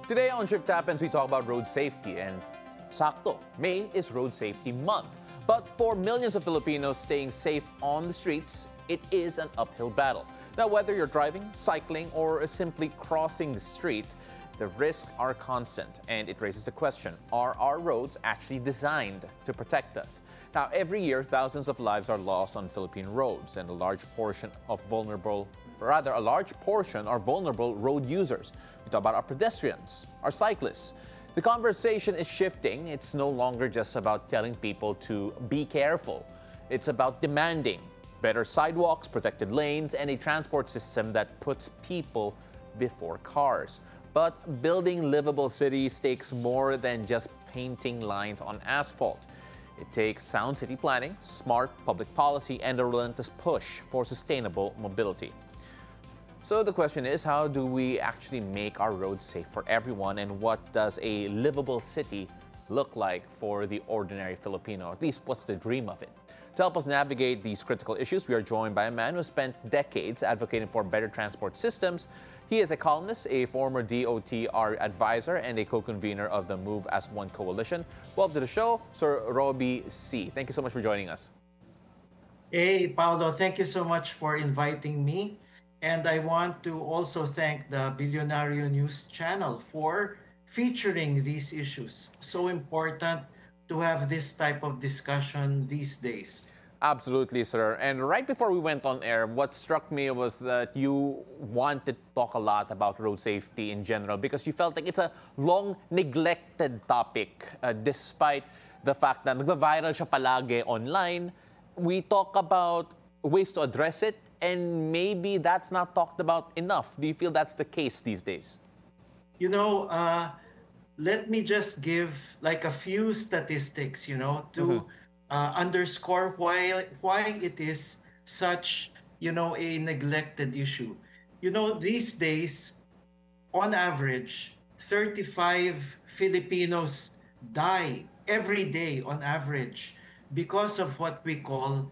Today on Shift Happens, we talk about road safety, and sakto, May is Road Safety Month. But for millions of Filipinos staying safe on the streets, it is an uphill battle. Now, whether you're driving, cycling, or simply crossing the street, the risks are constant, and it raises the question, are our roads actually designed to protect us? Now, every year, thousands of lives are lost on Philippine roads, and a large portion are vulnerable road users. We talk about our pedestrians, our cyclists. The conversation is shifting. It's no longer just about telling people to be careful. It's about demanding better sidewalks, protected lanes, and a transport system that puts people before cars. But building livable cities takes more than just painting lines on asphalt. It takes sound city planning, smart public policy, and a relentless push for sustainable mobility. So the question is, how do we actually make our roads safe for everyone, and what does a livable city look like for the ordinary Filipino? At least, what's the dream of it? To help us navigate these critical issues, we are joined by a man who spent decades advocating for better transport systems. He is a columnist, a former DOTR advisor, and a co-convener of the Move as One coalition. Welcome to the show, Sir Roby C. Thank you so much for joining us. Hey, Paolo, thank you so much for inviting me. And I want to also thank the Billionario News channel for featuring these issues. So important to have this type of discussion these days. Absolutely, sir. And right before we went on air, what struck me was that you wanted to talk a lot about road safety in general because you felt like it's a long neglected topic despite the fact that nagva-viral siya palagi online. We talk about ways to address it, and maybe that's not talked about enough. Do you feel that's the case these days? You know, let me just give like a few statistics, to underscore why it is such, a neglected issue. These days, on average, 35 Filipinos die every day on average because of what we call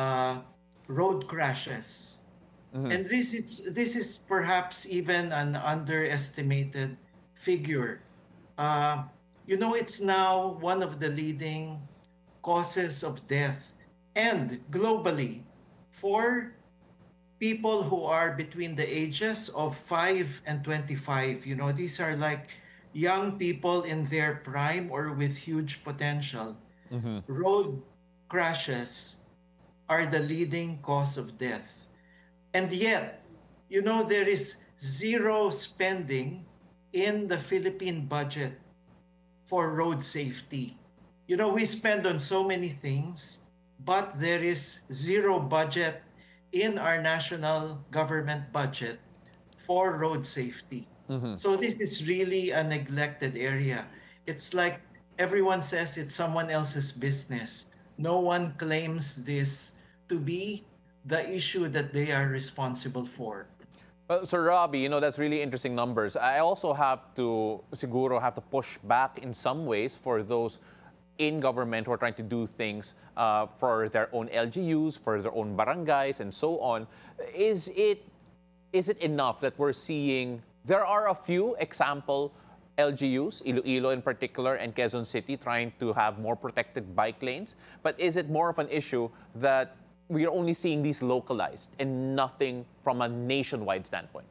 road crashes. And this is perhaps even an underestimated figure. Uh, it's now one of the leading causes of death, and globally, for people who are between the ages of 5 and 25. These are like young people in their prime or with huge potential. Road crashes are the leading cause of death. And yet, there is zero spending in the Philippine budget for road safety. We spend on so many things, but there is zero budget in our national government budget for road safety. So this is really a neglected area. It's like everyone says it's someone else's business. No one claims this to be the issue that they are responsible for. Well, so Robbie, that's really interesting numbers. I also siguro have to push back in some ways for those in government who are trying to do things for their own LGUs, for their own barangays, and so on. Is it enough that we're seeing, there are a few example LGUs, Iloilo in particular, and Quezon City trying to have more protected bike lanes, but is it more of an issue that we are only seeing these localized and nothing from a nationwide standpoint?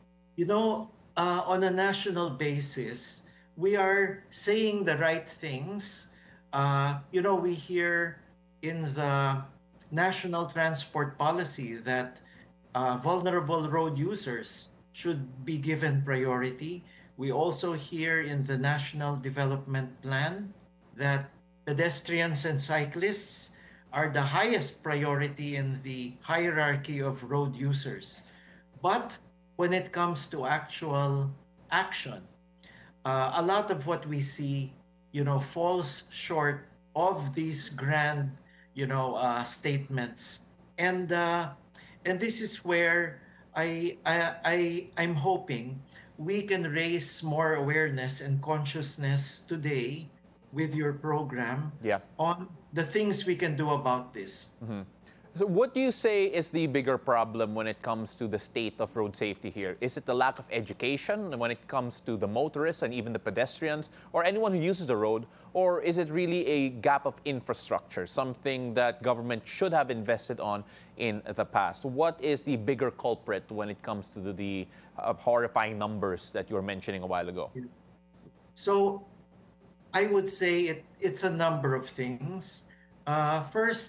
On a national basis, we are saying the right things. We hear in the national transport policy that vulnerable road users should be given priority. We also hear in the National Development Plan that pedestrians and cyclists are the highest priority in the hierarchy of road users. But when it comes to actual action, a lot of what we see, falls short of these grand, statements. And this is where I'm hoping we can raise more awareness and consciousness today with your program Yeah. on the things we can do about this. So what do you say is the bigger problem when it comes to the state of road safety here? Is it the lack of education when it comes to the motorists and even the pedestrians or anyone who uses the road? Or is it really a gap of infrastructure, something that government should have invested on in the past? What is the bigger culprit when it comes to the horrifying numbers that you were mentioning a while ago? So I would say it's a number of things. First,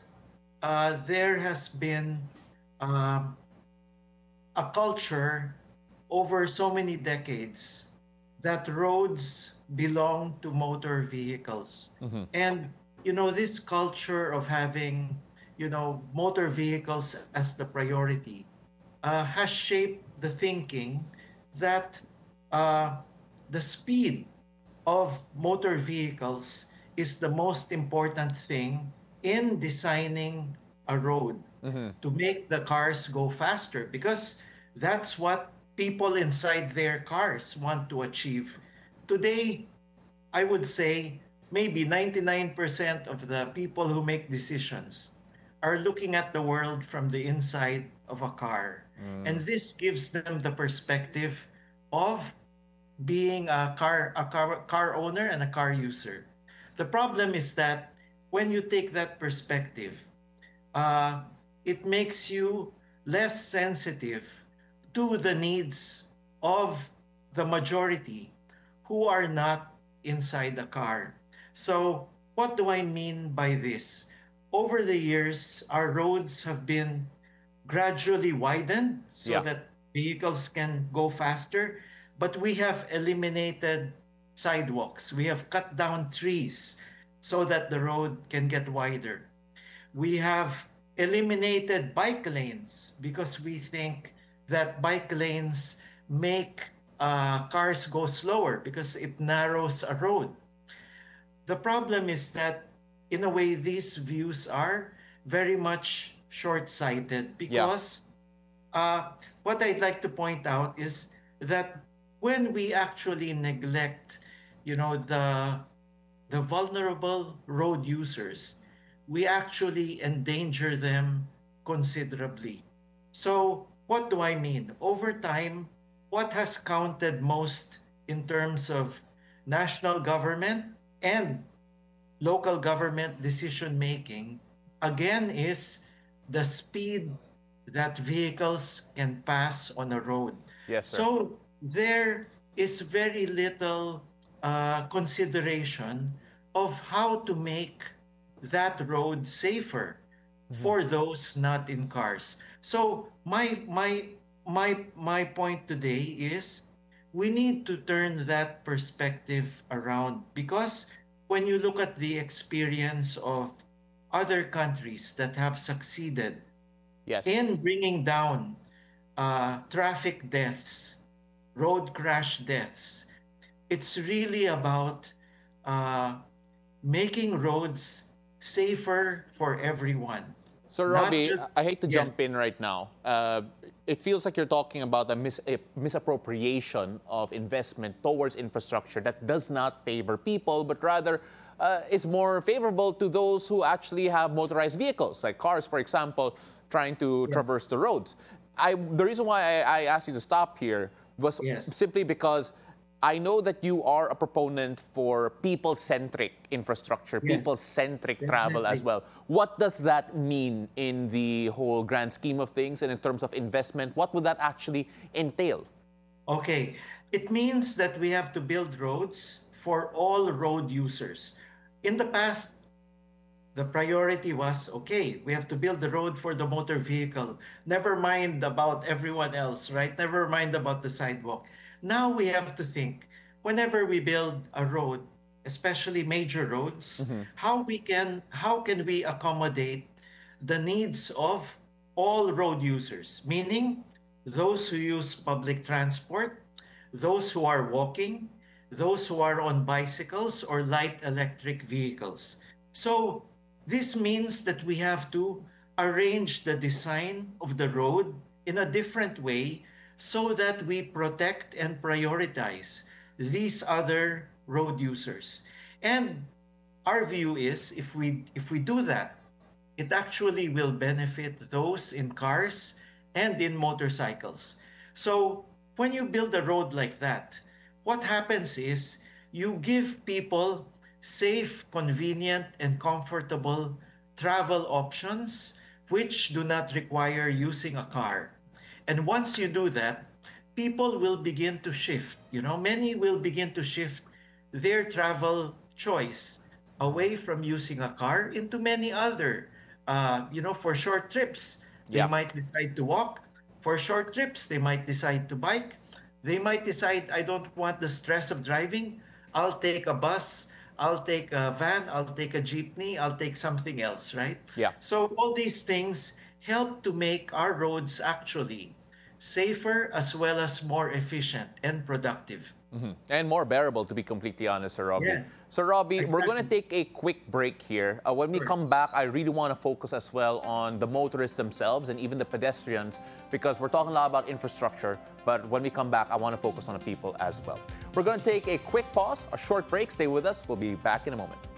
there has been um, a culture over so many decades that roads belong to motor vehicles. And, this culture of having, motor vehicles as the priority has shaped the thinking that uh, the speed of motor vehicles is the most important thing in designing a road to make the cars go faster because that's what people inside their cars want to achieve. Today, I would say maybe 99% of the people who make decisions are looking at the world from the inside of a car. And this gives them the perspective of being a car owner and a car user. The problem is that when you take that perspective, uh, it makes you less sensitive to the needs of the majority who are not inside the car. So, what do I mean by this? Over the years, our roads have been gradually widened so Yeah. that vehicles can go faster, but we have eliminated sidewalks. We have cut down trees so that the road can get wider. We have eliminated bike lanes because we think that bike lanes make cars go slower because it narrows a road. The problem is that, in a way, these views are very much short sighted Yeah. because what I'd like to point out is that when we actually neglect, the vulnerable road users, we actually endanger them considerably. So, what do I mean? Over time, what has counted most in terms of national government and local government decision making, again, is the speed that vehicles can pass on a road. Yes, sir. So there is very little consideration of how to make that road safer for those not in cars. So my point today is we need to turn that perspective around because when you look at the experience of other countries that have succeeded Yes. in bringing down traffic deaths, road crash deaths, it's really about uh, making roads safer for everyone. So, Not Robbie, just, I hate to yes, jump in right now. It feels like you're talking about a misappropriation of investment towards infrastructure that does not favor people, but rather is more favorable to those who actually have motorized vehicles, like cars, for example, trying to yes, traverse the roads. The reason why I asked you to stop here was yes, simply because I know that you are a proponent for people-centric infrastructure, yes, people-centric travel as definitely. well. What does that mean in the whole grand scheme of things and in terms of investment? What would that actually entail? Okay, it means that we have to build roads for all road users. In the past, the priority was okay, we have to build the road for the motor vehicle. Never mind about everyone else, right? Never mind about the sidewalk. Now we have to think whenever we build a road, especially major roads, how can we accommodate the needs of all road users, meaning those who use public transport, those who are walking, those who are on bicycles or light electric vehicles. So this means that we have to arrange the design of the road in a different way so that we protect and prioritize these other road users. And our view is if we do that, it actually will benefit those in cars and in motorcycles. So when you build a road like that, what happens is you give people safe, convenient, and comfortable travel options which do not require using a car. And once you do that, people will begin to shift. Many will begin to shift their travel choice away from using a car into many other, for short trips. They Yeah. might decide to walk. For short trips, they might decide to bike. They might decide, I don't want the stress of driving. I'll take a bus. I'll take a van. I'll take a jeepney. I'll take something else, right? Yeah. So all these things help to make our roads actually safer as well as more efficient and productive. And more bearable, to be completely honest, Sir Robbie. Yeah, So, Robbie, we're going to exactly. take a quick break here. When we Sure. come back, I really want to focus as well on the motorists themselves and even the pedestrians, because we're talking a lot about infrastructure. But when we come back, I want to focus on the people as well. We're going to take a quick pause, a short break. Stay with us. We'll be back in a moment.